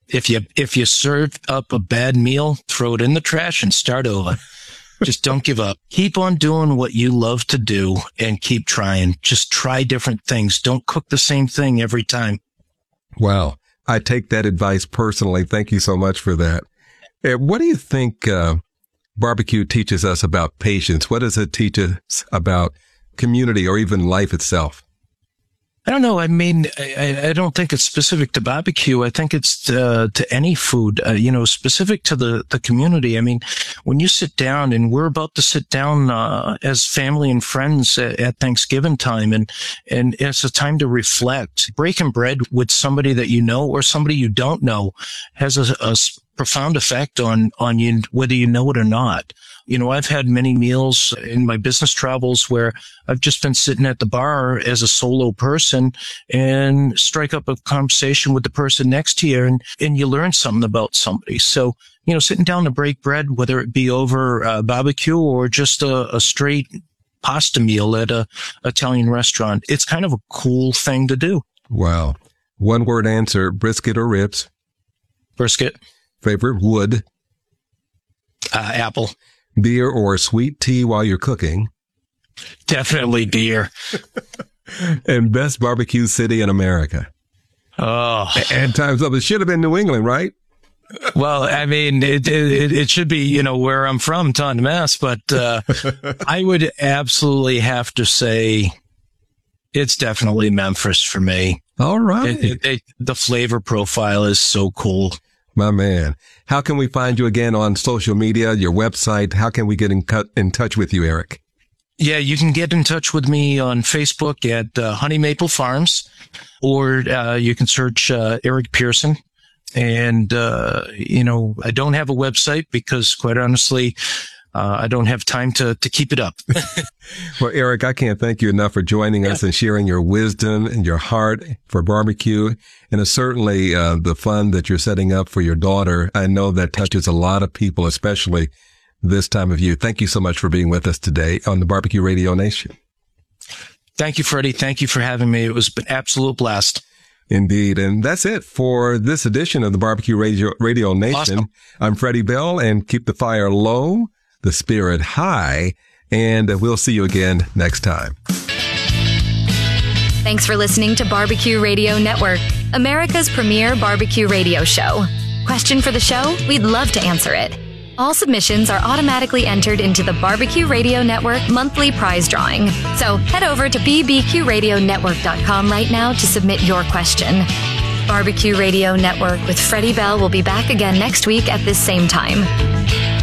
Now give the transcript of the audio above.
If you serve up a bad meal, throw it in the trash and start over. Just don't give up. Keep on doing what you love to do and keep trying. Just try different things. Don't cook the same thing every time. Wow. I take that advice personally. Thank you so much for that. What do you think barbecue teaches us about patience? What does it teach us about community or even life itself? I don't know. I mean, I don't think it's specific to barbecue. I think it's to any food, specific to the community. I mean, when you sit down, and we're about to sit down as family and friends at Thanksgiving time, and it's a time to reflect. Breaking bread with somebody that you know or somebody you don't know has a profound effect on you, whether you know it or not. I've had many meals in my business travels where I've just been sitting at the bar as a solo person and strike up a conversation with the person next to you, and you learn something about somebody. So, sitting down to break bread, whether it be over barbecue or just a straight pasta meal at a Italian restaurant, it's kind of a cool thing to do. Wow. One word answer, brisket or ribs? Brisket. Favorite wood? Apple. Beer or sweet tea while you're cooking? Definitely beer. And best barbecue city in America? Oh. And time's up. It should have been New England, right? Well, I mean, it should be, where I'm from, Taunton, Mass, but I would absolutely have to say it's definitely Memphis for me. All right. The flavor profile is so cool. My man. How can we find you again on social media, your website? How can we get in touch with you, Eric? Yeah, you can get in touch with me on Facebook at Honey Maple Farms, or you can search Eric Pearson. And, I don't have a website because, quite honestly, I don't have time to keep it up. Well, Eric, I can't thank you enough for joining us and sharing your wisdom and your heart for barbecue. And certainly the fun that you're setting up for your daughter. I know that touches a lot of people, especially this time of year. Thank you so much for being with us today on the Barbecue Radio Nation. Thank you, Freddie. Thank you for having me. It was an absolute blast. Indeed. And that's it for this edition of the Barbecue Radio Nation. Awesome. I'm Freddie Bell, and keep the fire low, the spirit high, and we'll see you again next time. Thanks for listening to Barbecue Radio Network, America's premier barbecue radio show. Question for the show? We'd love to answer it. All submissions are automatically entered into the Barbecue Radio Network monthly prize drawing. So head over to bbqradionetwork.com right now to submit your question. Barbecue Radio Network with Freddie Bell will be back again next week at this same time.